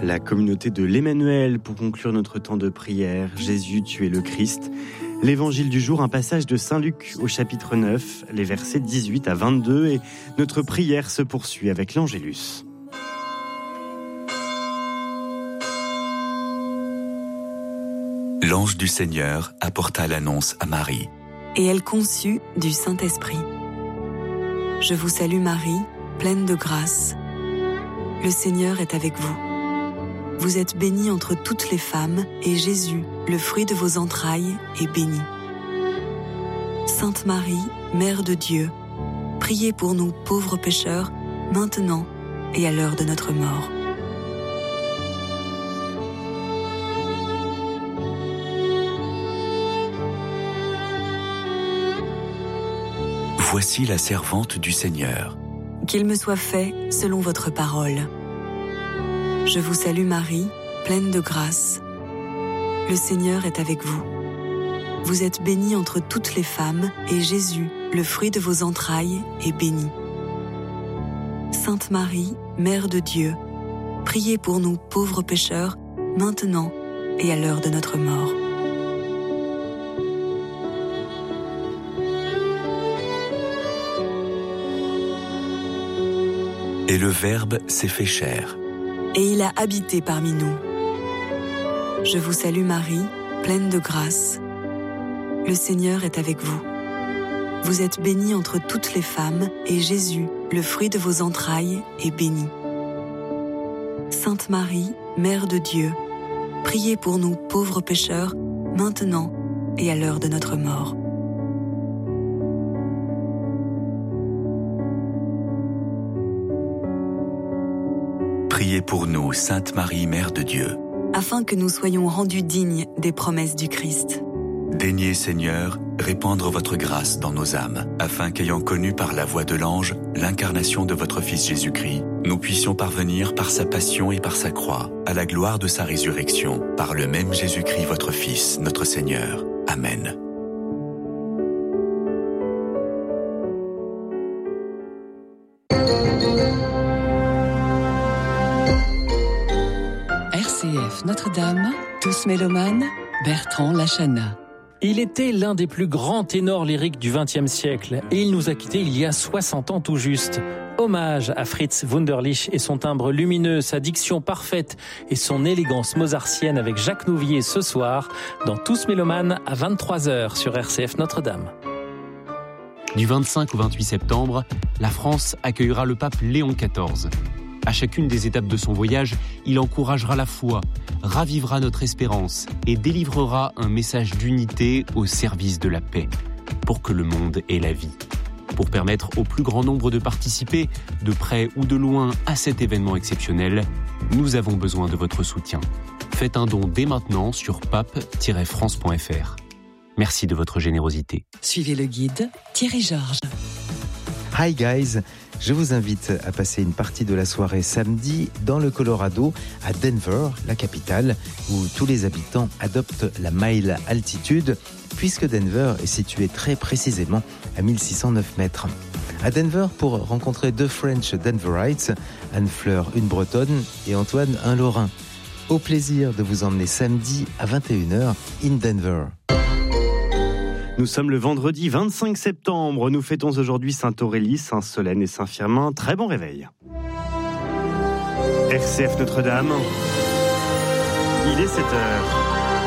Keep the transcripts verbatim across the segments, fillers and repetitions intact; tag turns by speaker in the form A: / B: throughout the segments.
A: la communauté de l'Emmanuel pour conclure notre temps de prière. Jésus, tu es le Christ. L'évangile du jour, un passage de Saint Luc au chapitre neuf, les versets dix-huit à vingt-deux, et notre prière se poursuit avec l'Angélus.
B: L'ange du Seigneur apporta l'annonce à Marie.
C: Et elle conçut du Saint-Esprit. Je vous salue Marie, pleine de grâce. Le Seigneur est avec vous. Vous êtes bénie entre toutes les femmes, et Jésus, le fruit de vos entrailles, est béni. Sainte Marie, Mère de Dieu, priez pour nous pauvres pécheurs, maintenant et à l'heure de notre mort.
B: Voici la servante du Seigneur.
C: Qu'il me soit fait selon votre parole. Je vous salue Marie, pleine de grâce. Le Seigneur est avec vous. Vous êtes bénie entre toutes les femmes, et Jésus, le fruit de vos entrailles, est béni. Sainte Marie, Mère de Dieu, priez pour nous pauvres pécheurs, maintenant et à l'heure de notre mort.
B: Et le Verbe s'est fait chair.
C: Et il a habité parmi nous. Je vous salue Marie, pleine de grâce. Le Seigneur est avec vous. Vous êtes bénie entre toutes les femmes, et Jésus, le fruit de vos entrailles, est béni. Sainte Marie, Mère de Dieu, priez pour nous pauvres pécheurs, maintenant et à l'heure de notre mort.
B: Priez pour nous, Sainte Marie, Mère de Dieu.
C: Afin que nous soyons rendus dignes des promesses du Christ.
B: Daignez, Seigneur, répandre votre grâce dans nos âmes, afin qu'ayant connu par la voix de l'ange l'incarnation de votre Fils Jésus-Christ, nous puissions parvenir par sa passion et par sa croix, à la gloire de sa résurrection, par le même Jésus-Christ, votre Fils, notre Seigneur. Amen.
D: R C F Notre-Dame, tous mélomanes, Bertrand Lachana.
E: Il était l'un des plus grands ténors lyriques du vingtième siècle et il nous a quittés il y a soixante ans tout juste. Hommage à Fritz Wunderlich et son timbre lumineux, sa diction parfaite et son élégance mozartienne avec Jacques Nouvier ce soir dans Tous mélomanes à vingt-trois heures sur R C F Notre-Dame.
F: Du vingt-cinq au vingt-huit septembre, la France accueillera le pape Léon quatorze. À chacune des étapes de son voyage, il encouragera la foi, ravivera notre espérance et délivrera un message d'unité au service de la paix, pour que le monde ait la vie. Pour permettre au plus grand nombre de participer, de près ou de loin, à cet événement exceptionnel, nous avons besoin de votre soutien. Faites un don dès maintenant sur pape tiret france point f r. Merci de votre générosité.
D: Suivez le guide Thierry Georges.
G: Hi guys, je vous invite à passer une partie de la soirée samedi dans le Colorado, à Denver, la capitale, où tous les habitants adoptent la mile altitude, puisque Denver est situé très précisément à mille six cent neuf mètres. À Denver, pour rencontrer deux French Denverites, Anne-Fleur, une Bretonne, et Antoine, un Lorrain. Au plaisir de vous emmener samedi à vingt et une heures in Denver.
A: Nous sommes le vendredi vingt-cinq septembre. Nous fêtons aujourd'hui Sainte-Aurélie, Saint-Solène et Saint-Firmin. Très bon réveil. R C F Notre-Dame. Il est sept heures.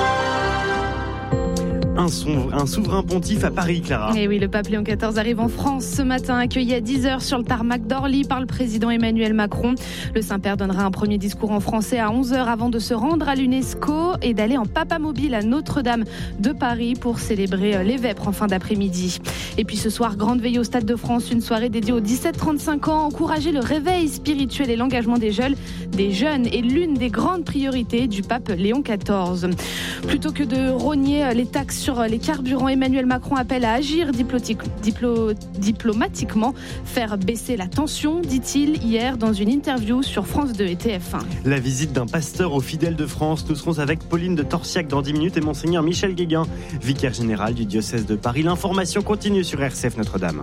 A: Un, son, un souverain pontife à Paris, Clara.
H: Et oui, le pape Léon quatorze arrive en France ce matin, accueilli à dix heures sur le tarmac d'Orly par le président Emmanuel Macron. Le Saint-Père donnera un premier discours en français à onze heures avant de se rendre à l'UNESCO et d'aller en papamobile à Notre-Dame de Paris pour célébrer les Vêpres en fin d'après-midi. Et puis ce soir, grande veille au Stade de France, une soirée dédiée aux dix-sept trente-cinq ans, encourager le réveil spirituel et l'engagement des jeunes, des jeunes est l'une des grandes priorités du pape Léon quatorze. Plutôt que de rogner les taxes sur les carburants, Emmanuel Macron appelle à agir diplomatique, diplo, diplomatiquement, faire baisser la tension, dit-il hier dans une interview sur France deux et T F un.
A: La visite d'un pasteur aux fidèles de France. Nous serons avec Pauline de Torsiac dans dix minutes et Monseigneur Michel Guéguin, vicaire général du diocèse de Paris. L'information continue sur R C F Notre-Dame.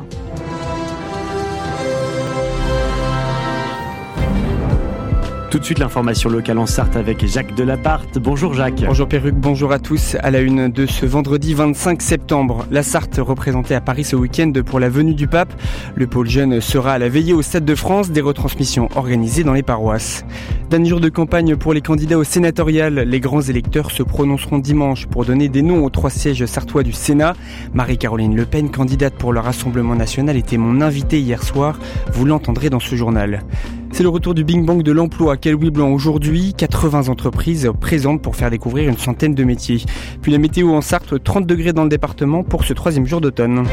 A: Tout de suite, l'information locale en Sarthe avec Jacques Delabarthe. Bonjour Jacques.
I: Bonjour Perruque, bonjour à tous. À la une de ce vendredi vingt-cinq septembre, la Sarthe représentée à Paris ce week-end pour la venue du pape. Le pôle jeune sera à la veillée au Stade de France, des retransmissions organisées dans les paroisses. Dernier jour de campagne pour les candidats au sénatorial. Les grands électeurs se prononceront dimanche pour donner des noms aux trois sièges sartois du Sénat. Marie-Caroline Le Pen, candidate pour le Rassemblement national, était mon invitée hier soir. Vous l'entendrez dans ce journal. C'est le retour du Big Bang de l'emploi. Quel oui blanc aujourd'hui, quatre-vingts entreprises présentes pour faire découvrir une centaine de métiers. Puis la météo en Sarthe, trente degrés dans le département pour ce troisième jour d'automne.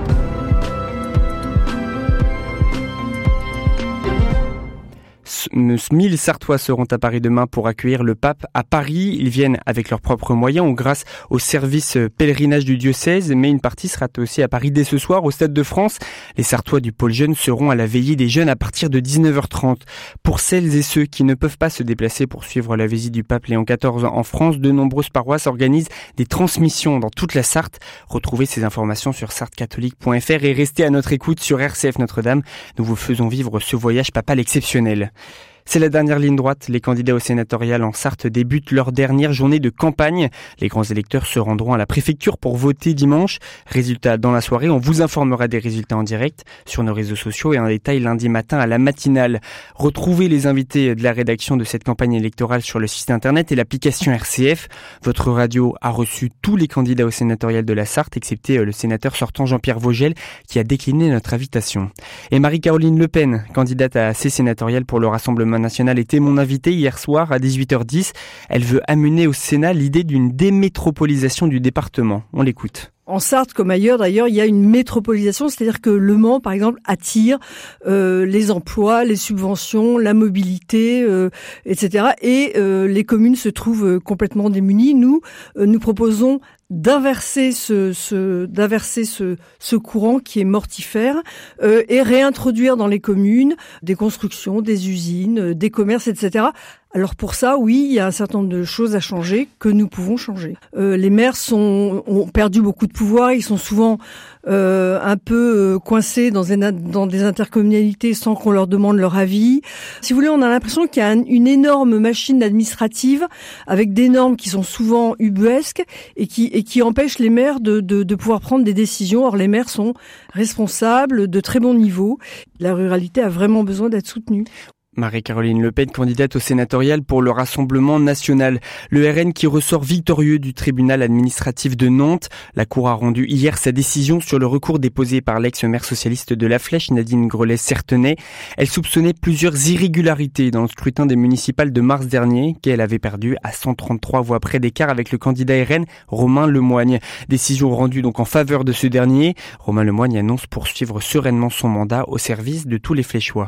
I: mille Sartois seront à Paris demain pour accueillir le pape à Paris. Ils viennent avec leurs propres moyens ou grâce au service pèlerinage du diocèse, mais une partie sera aussi à Paris dès ce soir au Stade de France. Les Sartois du pôle jeune seront à la veillée des jeunes à partir de dix-neuf heures trente. Pour celles et ceux qui ne peuvent pas se déplacer pour suivre la visite du pape Léon quatorze en France, de nombreuses paroisses organisent des transmissions dans toute la Sarthe. Retrouvez ces informations sur sarthe catholique point f r et restez à notre écoute sur R C F Notre-Dame. Nous vous faisons vivre ce voyage papal exceptionnel. C'est la dernière ligne droite. Les candidats au sénatorial en Sarthe débutent leur dernière journée de campagne. Les grands électeurs se rendront à la préfecture pour voter dimanche. Résultat dans la soirée, on vous informera des résultats en direct sur nos réseaux sociaux et en détail lundi matin à la matinale. Retrouvez les invités de la rédaction de cette campagne électorale sur le site internet et l'application R C F. Votre radio a reçu tous les candidats au sénatorial de la Sarthe, excepté le sénateur sortant Jean-Pierre Vogel qui a décliné notre invitation. Et Marie-Caroline Le Pen, candidate à ces sénatoriales pour le Rassemblement national, était mon invitée hier soir à dix-huit heures dix. Elle veut amener au Sénat l'idée d'une démétropolisation du département. On l'écoute.
J: En Sarthe, comme ailleurs d'ailleurs, il y a une métropolisation, c'est-à-dire que Le Mans, par exemple, attire euh, les emplois, les subventions, la mobilité, euh, et cetera. Et euh, les communes se trouvent complètement démunies. Nous, euh, nous proposons d'inverser ce, ce d'inverser ce, ce courant qui est mortifère euh, et réintroduire dans les communes des constructions, des usines, des commerces, et cetera. Alors pour ça, oui, il y a un certain nombre de choses à changer que nous pouvons changer. Euh, les maires sont ont perdu beaucoup de pouvoir, ils sont souvent euh, un peu euh, coincés dans, un, dans des intercommunalités sans qu'on leur demande leur avis. Si vous voulez, on a l'impression qu'il y a un, une énorme machine administrative avec des normes qui sont souvent ubuesques et qui et qui empêchent les maires de, de, de pouvoir prendre des décisions. Or, les maires sont responsables de très bon niveau. La ruralité a vraiment besoin d'être soutenue.
I: Marie-Caroline Le Pen, candidate au sénatorial pour le Rassemblement national. Le R N qui ressort victorieux du tribunal administratif de Nantes. La Cour a rendu hier sa décision sur le recours déposé par l'ex-maire socialiste de La Flèche, Nadine Grelet-Certenay. Elle soupçonnait plusieurs irrégularités dans le scrutin des municipales de mars dernier, qu'elle avait perdu à cent trente-trois voix près d'écart avec le candidat R N, Romain Lemoigne. Décision rendue donc en faveur de ce dernier. Romain Lemoigne annonce poursuivre sereinement son mandat au service de tous les Fléchois.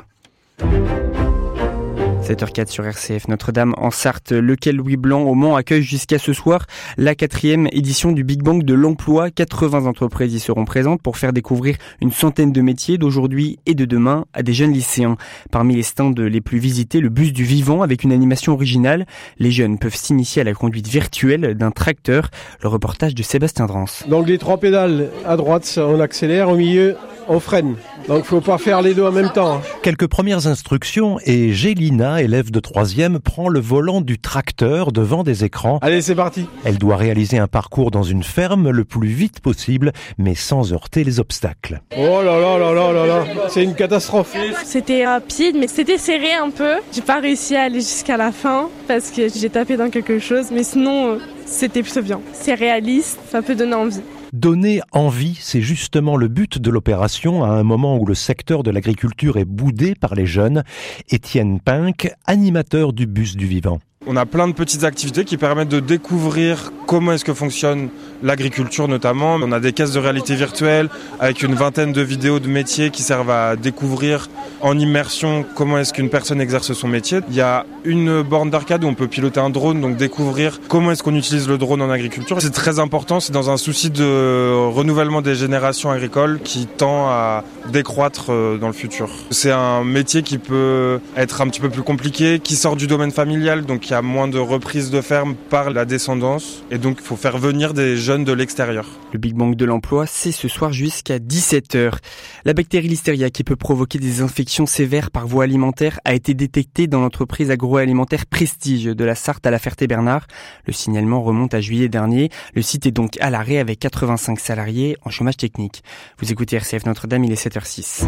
I: sept heures quatre sur R C F Notre-Dame en Sarthe. Lequel Louis Blanc au Mans accueille jusqu'à ce soir la quatrième édition du Big Bang de l'emploi. quatre-vingts entreprises y seront présentes pour faire découvrir une centaine de métiers d'aujourd'hui et de demain à des jeunes lycéens. Parmi les stands les plus visités, le bus du vivant avec une animation originale. Les jeunes peuvent s'initier à la conduite virtuelle d'un tracteur. Le reportage de Sébastien Drance.
K: Donc les trois pédales à droite, on accélère, au milieu, on freine. Donc il faut pas faire les deux en même temps.
L: Quelques premières instructions et Gélina, élève de troisième, prend le volant du tracteur devant des écrans.
K: Allez, c'est parti.
L: Elle doit réaliser un parcours dans une ferme le plus vite possible, mais sans heurter les obstacles.
K: Oh là là là là là là, c'est une catastrophe.
M: C'était rapide, mais c'était serré un peu. J'ai pas réussi à aller jusqu'à la fin parce que j'ai tapé dans quelque chose, mais sinon, c'était plutôt bien. C'est réaliste, ça peut donner envie.
L: Donner envie, c'est justement le but de l'opération à un moment où le secteur de l'agriculture est boudé par les jeunes. Étienne Pinck, animateur du bus du vivant.
N: On a plein de petites activités qui permettent de découvrir comment est-ce que fonctionne l'agriculture notamment. On a des caisses de réalité virtuelle avec une vingtaine de vidéos de métiers qui servent à découvrir en immersion comment est-ce qu'une personne exerce son métier. Il y a une borne d'arcade où on peut piloter un drone, donc découvrir comment est-ce qu'on utilise le drone en agriculture. C'est très important, c'est dans un souci de renouvellement des générations agricoles qui tend à décroître dans le futur. C'est un métier qui peut être un petit peu plus compliqué, qui sort du domaine familial, donc il y a a moins de reprises de ferme par la descendance et donc il faut faire venir des jeunes de l'extérieur.
I: Le Big Bang de l'emploi, c'est ce soir jusqu'à dix-sept heures. La bactérie Listeria qui peut provoquer des infections sévères par voie alimentaire a été détectée dans l'entreprise agroalimentaire Prestige de la Sarthe à la Ferté-Bernard. Le signalement remonte à juillet dernier. Le site est donc à l'arrêt avec quatre-vingt-cinq salariés en chômage technique. Vous écoutez R C F Notre-Dame, il est sept heures six.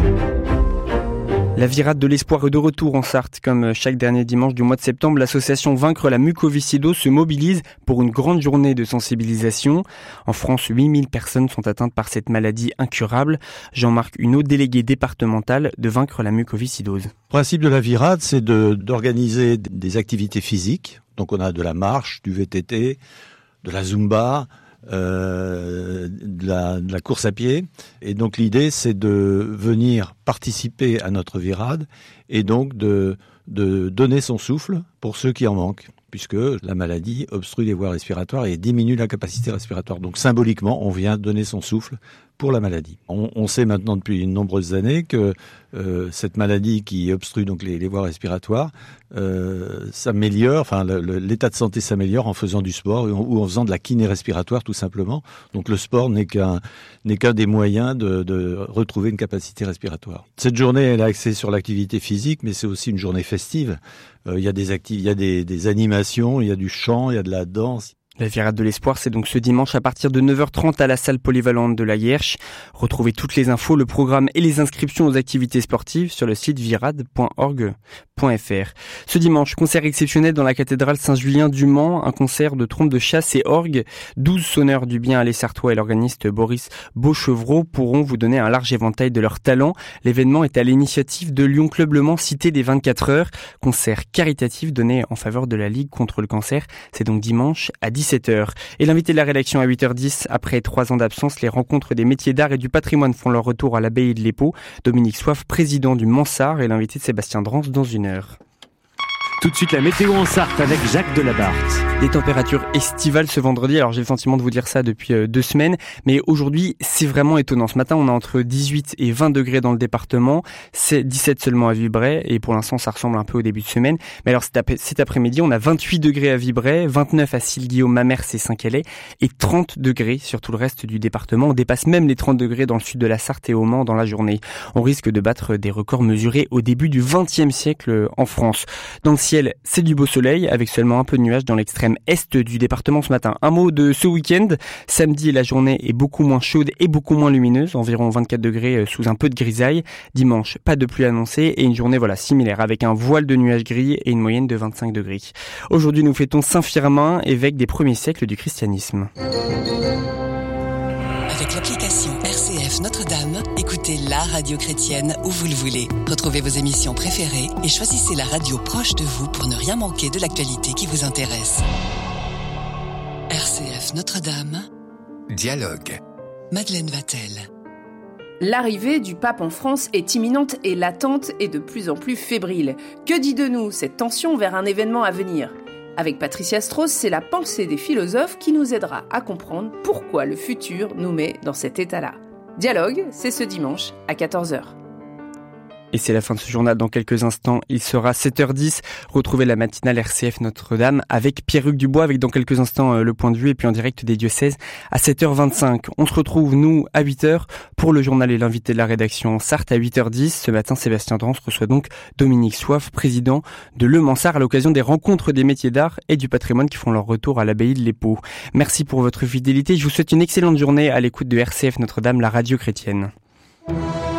I: La virade de l'espoir est de retour en Sarthe. Comme chaque dernier dimanche du mois de septembre, l'association Vaincre la mucoviscidose se mobilise pour une grande journée de sensibilisation. En France, huit mille personnes sont atteintes par cette maladie incurable. Jean-Marc Huneau, délégué départemental de Vaincre la mucoviscidose.
O: Le principe de la virade, c'est de, d'organiser des activités physiques. Donc on a de la marche, du V T T, de la Zumba, Euh, de, la, de la course à pied. Et donc l'idée, c'est de venir participer à notre virade et donc de, de donner son souffle pour ceux qui en manquent, puisque la maladie obstrue les voies respiratoires et diminue la capacité respiratoire. Donc symboliquement, on vient donner son souffle pour la maladie. On, on sait maintenant depuis de nombreuses années que euh, cette maladie qui obstrue donc les, les voies respiratoires euh, s'améliore, enfin le, le, l'état de santé s'améliore en faisant du sport ou en, ou en faisant de la kiné respiratoire tout simplement. Donc le sport n'est qu'un n'est qu'un des moyens de, de retrouver une capacité respiratoire. Cette journée, elle est axée sur l'activité physique, mais c'est aussi une journée festive. Euh, il y a des activités, il y a des, des animations, il y a du chant, il y a de la danse.
I: La virade de l'espoir, c'est donc ce dimanche à partir de neuf heures trente à la salle polyvalente de la Hierche. Retrouvez toutes les infos, le programme et les inscriptions aux activités sportives sur le site virade point org point f r. Ce dimanche, concert exceptionnel dans la cathédrale Saint-Julien du Mans, un concert de trompes de chasse et orgue. douze sonneurs du bien à les Sartois et l'organiste Boris Beauchevreau pourront vous donner un large éventail de leurs talents. L'événement est à l'initiative de Lyon Club Le Mans, Cité des vingt-quatre heures. Concert caritatif donné en faveur de la Ligue contre le cancer. C'est donc dimanche à dix-sept heures. Et l'invité de la rédaction à huit heures dix, après trois ans d'absence, les rencontres des métiers d'art et du patrimoine font leur retour à l'abbaye de l'Épau. Dominique Soif, président du Mansart, et l'invité de Sébastien Drance dans une heure.
A: Tout de suite la météo en Sarthe avec Jacques Delabarthe.
I: Des températures estivales ce vendredi, alors j'ai le sentiment de vous dire ça depuis euh, deux semaines, mais aujourd'hui c'est vraiment étonnant. Ce matin on a entre dix-huit et vingt degrés dans le département, c'est dix-sept seulement à Vibray, et pour l'instant ça ressemble un peu au début de semaine. Mais alors cet, ap- cet après-midi on a vingt-huit degrés à Vibray, vingt-neuf à Sille-Guillaume, Mamers et Saint-Calais, et trente degrés sur tout le reste du département. On dépasse même les trente degrés dans le sud de la Sarthe et au Mans dans la journée. On risque de battre des records mesurés au début du vingtième siècle en France. Dans le ciel, c'est du beau soleil avec seulement un peu de nuages dans l'extrême est du département ce matin. Un mot de ce week-end. Samedi, la journée est beaucoup moins chaude et beaucoup moins lumineuse, environ vingt-quatre degrés sous un peu de grisaille. Dimanche, pas de pluie annoncée et une journée voilà similaire avec un voile de nuages gris et une moyenne de vingt-cinq degrés. Aujourd'hui, nous fêtons Saint Firmin, évêque des premiers siècles du christianisme.
D: Avec l'application R C F Notre-Dame, écoutez la radio chrétienne où vous le voulez. Retrouvez vos émissions préférées et choisissez la radio proche de vous pour ne rien manquer de l'actualité qui vous intéresse. R C F Notre-Dame.
P: Dialogue.
D: Madeleine Vatel.
Q: L'arrivée du pape en France est imminente et l'attente est de plus en plus fébrile. Que dit de nous cette tension vers un événement à venir ? Avec Patricia Strauss, c'est la pensée des philosophes qui nous aidera à comprendre pourquoi le futur nous met dans cet état-là. Dialogue, c'est ce dimanche à quatorze heures.
I: Et c'est la fin de ce journal. Dans quelques instants, il sera sept heures dix. Retrouvez la matinale R C F Notre-Dame avec Pierre-Hugues Dubois, avec dans quelques instants euh, le point de vue et puis en direct des diocèses à sept heures vingt-cinq. On se retrouve, nous, à huit heures pour le journal et l'invité de la rédaction Sarthe à huit heures dix. Ce matin, Sébastien Drance reçoit donc Dominique Soif, président de Le Mansart, à l'occasion des rencontres des métiers d'art et du patrimoine qui font leur retour à l'abbaye de l'Épau. Merci pour votre fidélité. Je vous souhaite une excellente journée à l'écoute de R C F Notre-Dame, la radio chrétienne.